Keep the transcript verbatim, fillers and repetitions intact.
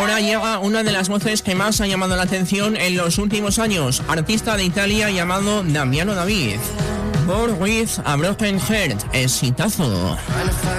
ahora llega una de las voces que más ha llamado la atención en los últimos años, artista de Italia llamado Damiano David. Born with a Broken Heart, exitazo.